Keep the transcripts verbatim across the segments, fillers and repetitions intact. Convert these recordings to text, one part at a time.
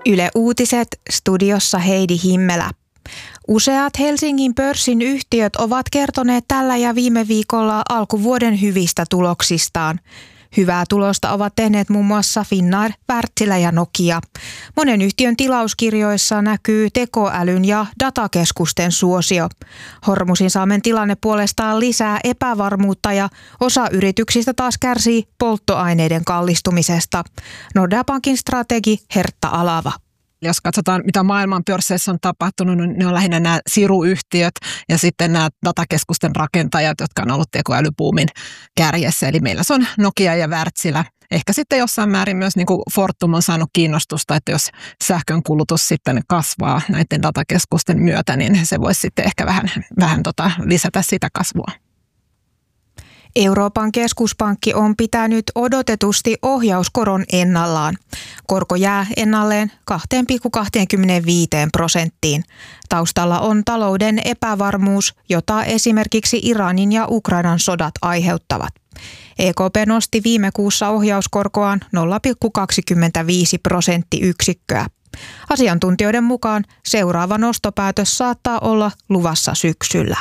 Yle Uutiset, studiossa Heidi Himmelä. Useat Helsingin pörssin yhtiöt ovat kertoneet tällä ja viime viikolla alkuvuoden hyvistä tuloksistaan. Hyvää tulosta ovat tehneet muun muassa Finnair, Wärtsilä ja Nokia. Monen yhtiön tilauskirjoissa näkyy tekoälyn ja datakeskusten suosio. Hormusin-Salmen tilanne puolestaan lisää epävarmuutta ja osa yrityksistä taas kärsii polttoaineiden kallistumisesta. Nordea Bankin strategi Hertta Alava. Jos katsotaan, mitä maailman pörsseissä on tapahtunut, niin ne on lähinnä nämä siruyhtiöt ja sitten nämä datakeskusten rakentajat, jotka on ollut tekoälybuumin kärjessä. Eli meillä se on Nokia ja Wärtsilä. Ehkä sitten jossain määrin myös niin kuin Fortum on saanut kiinnostusta, että jos sähkön kulutus sitten kasvaa näiden datakeskusten myötä, niin se voisi sitten ehkä vähän, vähän tota, lisätä sitä kasvua. Euroopan keskuspankki on pitänyt odotetusti ohjauskoron ennallaan. Korko jää ennalleen kaksi pilkku kaksikymmentäviisi prosenttiin. Taustalla on talouden epävarmuus, jota esimerkiksi Iranin ja Ukrainan sodat aiheuttavat. E K P nosti viime kuussa ohjauskorkoaan nolla pilkku kaksikymmentäviisi prosenttiyksikköä. Asiantuntijoiden mukaan seuraava nostopäätös saattaa olla luvassa syksyllä.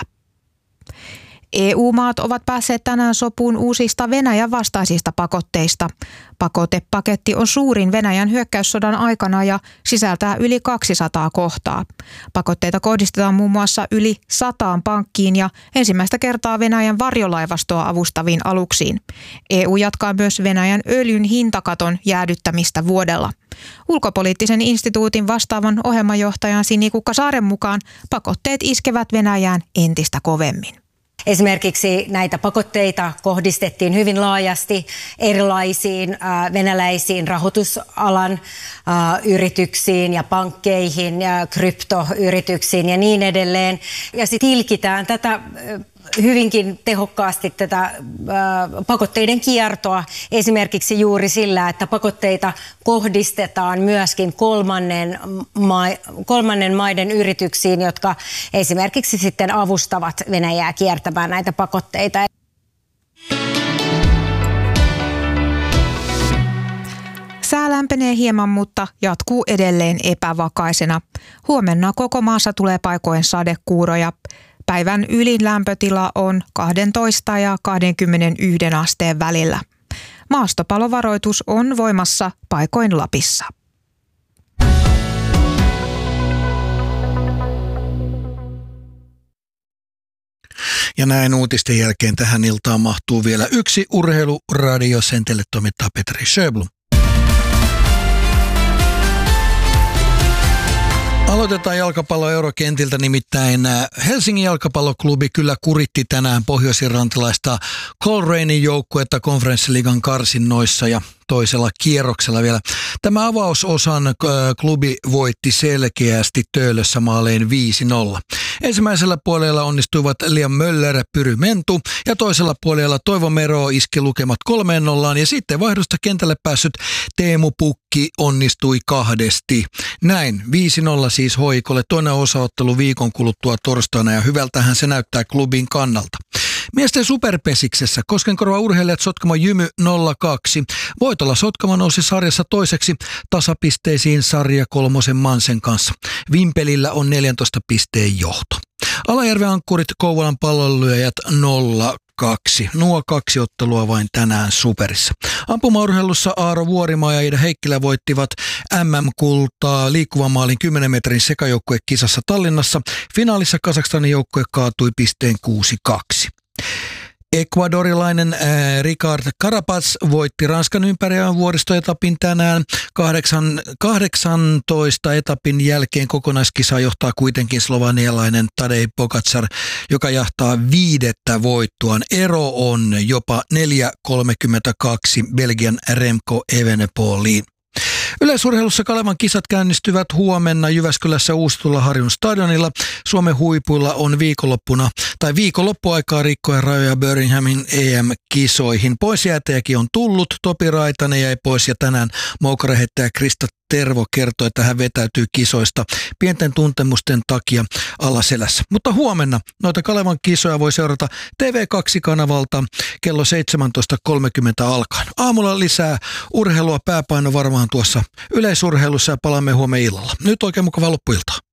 E U-maat ovat päässeet tänään sopuun uusista Venäjän vastaisista pakotteista. Pakotepaketti on suurin Venäjän hyökkäyssodan aikana ja sisältää yli kaksisataa kohtaa. Pakotteita kohdistetaan muun muassa yli sataan pankkiin ja ensimmäistä kertaa Venäjän varjolaivastoa avustaviin aluksiin. E U jatkaa myös Venäjän öljyn hintakaton jäädyttämistä vuodella. Ulkopoliittisen instituutin vastaavan ohjelmajohtajan Sinikukka Saaren mukaan pakotteet iskevät Venäjään entistä kovemmin. Esimerkiksi näitä pakotteita kohdistettiin hyvin laajasti erilaisiin äh, venäläisiin rahoitusalan äh, yrityksiin ja pankkeihin ja kryptoyrityksiin ja niin edelleen. Ja sitten tilkitään tätä äh, hyvinkin tehokkaasti tätä äh, pakotteiden kiertoa esimerkiksi juuri sillä, että pakotteita kohdistetaan myöskin kolmannen, ma- kolmannen maiden yrityksiin, jotka esimerkiksi sitten avustavat Venäjää kiertämään näitä pakotteita. Sää lämpenee hieman, mutta jatkuu edelleen epävakaisena. Huomenna koko maassa tulee paikoin sadekuuroja. Päivän ylin lämpötila on kaksitoista ja kaksikymmentäyksi asteen välillä. Maastopalovaroitus on voimassa paikoin Lapissa. Ja näin uutisten jälkeen tähän iltaan mahtuu vielä yksi urheiluradio. Sen teille toimittaa Petri Sjöblom. Aloitetaan jalkapallo eurokentiltä, nimittäin Helsingin jalkapalloklubi kyllä kuritti tänään pohjoisirlantilaista Colerainen joukkuetta konferenssiliigan karsinnoissa ja toisella kierroksella vielä. Tämä avausosan klubi voitti selkeästi Töölössä maalein viisi nolla. Ensimmäisellä puolella onnistuivat Liam Möller, Pyry Mentu ja toisella puolella Toivo Mero iski lukemat kolmeen nollaan ja sitten vaihdosta kentälle päässyt Teemu Pukki onnistui kahdesti. Näin viisi nolla siis Hoikolle, toinen osaottelu viikon kuluttua torstaina ja hyvältähän se näyttää klubin kannalta. Miesten superpesiksessä Koskenkorva urheilijat Sotkamo Jymy nolla kaksi. Voitolla Sotkamo nousi sarjassa toiseksi tasapisteisiin sarja kolmosen Mansen kanssa. Vimpelillä on neljäntoista pisteen johto. Alajärven ankkurit Kouvolan pallonlyöjät nolla kaksi. Nuo kaksi ottelua vain tänään superissa. Ampumaurheilussa Aaro Vuorimaa ja Ida Heikkilä voittivat M M-kultaa liikkuvan maalin kymmenen metrin sekajoukkuekisassa Tallinnassa. Finaalissa Kazakstanin joukkue kaatui pisteen kuusi kaksi. Ecuadorilainen äh, Ricard Carapaz voitti Ranskan ympäröivän vuoristoetapin tänään. Kahdeksan, kahdeksantoista etapin jälkeen kokonaiskisa johtaa kuitenkin slovanialainen Tadej Pogačar, joka jahtaa viidettä voittoaan. Ero on jopa neljä kolmekymmentäkaksi Belgian Remco Evenepoeliin. Yleisurheilussa Kalevan kisat käynnistyvät huomenna Jyväskylässä Uusitulla Harjun stadionilla. Suomen huipuilla on viikonloppuna tai viikonloppuaikaa rikkoja rajoja Birminghamin E M-kisoihin. Poisjäätäjäkin on tullut, Topi Raitanen jäi pois ja tänään moukarehettäjä Krista Tervo kertoi, että hän vetäytyy kisoista pienten tuntemusten takia alaselässä. Mutta huomenna noita Kalevan kisoja voi seurata T V kaksi-kanavalta kello seitsemäntoista kolmekymmentä alkaen. Aamulla lisää urheilua, pääpaino varmaan tuossa yleisurheilussa ja palaamme huomenna illalla. Nyt oikein mukavaa loppuiltaa.